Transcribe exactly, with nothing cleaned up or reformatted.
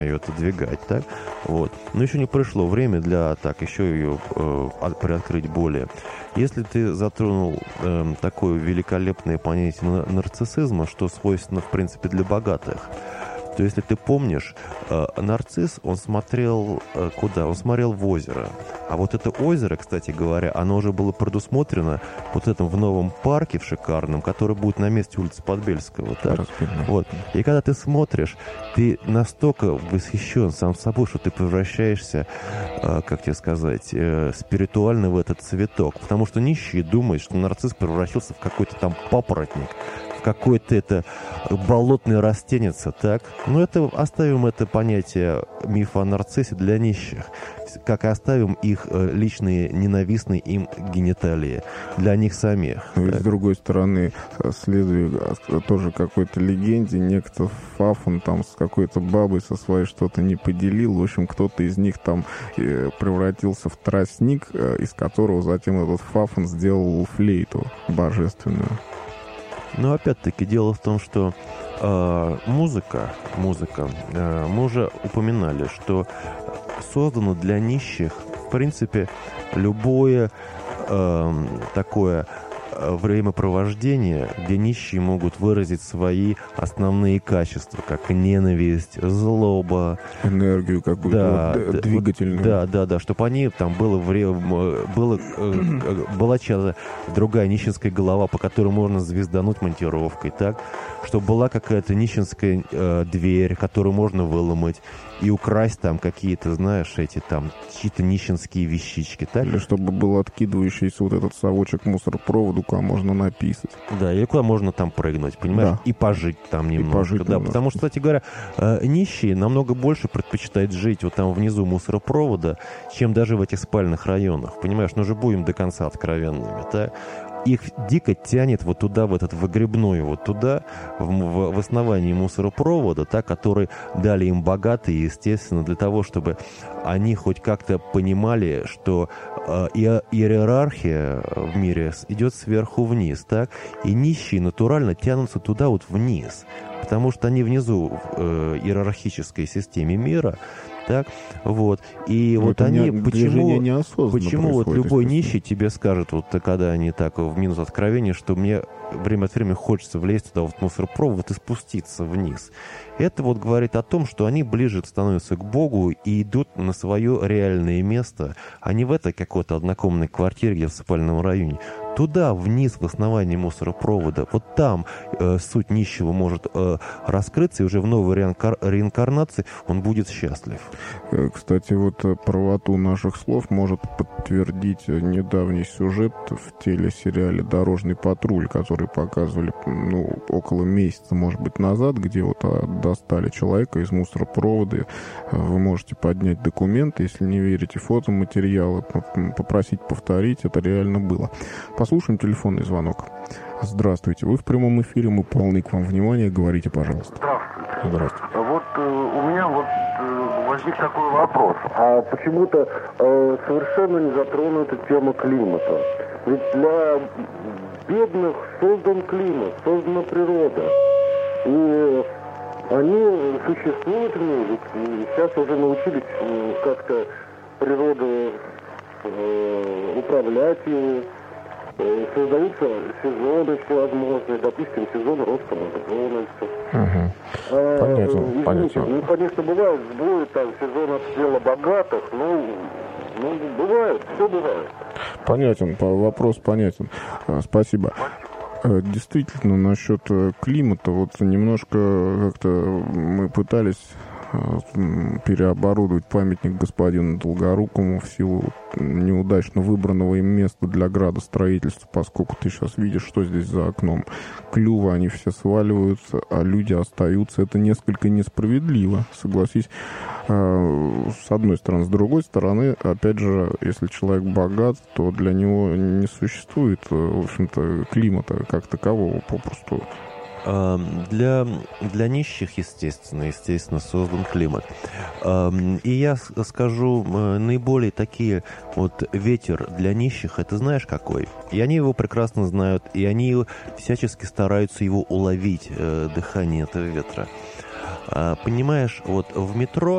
ее отодвигать, так? Вот. Но еще не пришло время для, так, еще ее э, приоткрыть более. Если ты затронул э, такое великолепное понятие нарциссизма, что свойственно, в принципе, для богатых, то если ты помнишь, э, нарцисс, он смотрел э, куда? Он смотрел в озеро. А вот это озеро, кстати говоря, оно уже было предусмотрено вот этом в новом парке, в шикарном, который будет на месте улицы Подбельского. Так? Вот. И когда ты смотришь, ты настолько восхищен сам собой, что ты превращаешься, э, как тебе сказать, э, спиритуально в этот цветок. Потому что нищие думают, что нарцисс превратился в какой-то там папоротник, какой-то это болотный растеница, так? Но это, оставим это понятие мифа о нарциссе для нищих, как и оставим их личные ненавистные им гениталии для них самих. Ну и с другой стороны, следуя тоже какой-то легенде, некто Фафон там с какой-то бабой со своей что-то не поделил. В общем, кто-то из них там превратился в тростник, из которого затем этот Фафон сделал флейту божественную. Но опять-таки дело в том, что э, музыка, музыка, э, мы уже упоминали, что создана для нищих, в принципе, любое э, такое времяпровождение, где нищие могут выразить свои основные качества, как ненависть, злоба, энергию какую-то, да, вот, двигательную. Да, да, да, чтобы они там было время, было, была чья-то другая нищенская голова, по которой можно звездануть монтировкой, так, чтобы была какая-то нищенская э, дверь, которую можно выломать и украсть там какие-то, знаешь, эти там чьи-то нищенские вещички, так? Или чтобы был откидывающийся вот этот совочек мусоропроводу, куда можно написать. Да, или куда можно там прыгнуть, понимаешь? Да. И пожить там немножко. Пожить да, немножко. Потому что, кстати говоря, э, нищие намного больше предпочитают жить вот там внизу мусоропровода, чем даже в этих спальных районах. Понимаешь, ну же будем до конца откровенными, так? Их дико тянет вот туда, в этот выгребной, вот туда, в, в, в основании мусоропровода, так, который дали им богатые, естественно, для того, чтобы они хоть как-то понимали, что э, иерархия в мире идет сверху вниз, так, и нищие натурально тянутся туда вот вниз, потому что они внизу в э, иерархической системе мира. Так, вот. И но вот они, почему, почему вот любой нищий тебе скажет, вот когда они так в минус откровения, что мне время от времени хочется влезть туда, вот в мусоропровод и спуститься вниз. Это вот говорит о том, что они ближе становятся к Богу и идут на свое реальное место, а не в этой какой-то однокомнатной квартире, где в спальном районе. Туда, вниз, в основании мусоропровода, вот там э, суть нищего может э, раскрыться, и уже в новой реинкар- реинкарнации он будет счастлив. Кстати, вот правоту наших слов может подтвердить недавний сюжет в телесериале «Дорожный патруль», который показывали ну, около месяца, может быть, назад, где вот достали человека из мусоропровода. Вы можете поднять документы, если не верите, фотоматериалы, попросить повторить, это реально было. Послушаем телефонный звонок. Здравствуйте, вы в прямом эфире, мы полны к вам внимания, говорите, пожалуйста. Здравствуйте. Здравствуйте. Вот э, у меня вот э, возник такой вопрос. А почему-то э, совершенно не затронута тема климата. Ведь для бедных создан климат, создана природа. И они существуют в ней, ведь сейчас уже научились э, как-то природу э, управлять и создаются сезоны всевозможные, допустим, сезон роста Макдональдса. Угу. А, понятно, извините, понятно. Ну, конечно, бывают сбои, там, сезон отстрела богатых, но ну, бывает, все бывает. Понятен, вопрос понятен. Спасибо. Действительно, насчет климата, вот немножко как-то мы пытались переоборудовать памятник господину Долгорукому в силу неудачно выбранного им места для градостроительства, поскольку ты сейчас видишь, что здесь за окном. Клювы, они все сваливаются, а люди остаются. Это несколько несправедливо, согласись, с одной стороны. С другой стороны, опять же, если человек богат, то для него не существует, в общем-то, климата как такового попросту. Для, для нищих, естественно, естественно, создан климат. И я скажу, наиболее такие вот ветер для нищих, это знаешь какой? И они его прекрасно знают, и они всячески стараются его уловить, дыхание этого ветра. А, понимаешь, вот в метро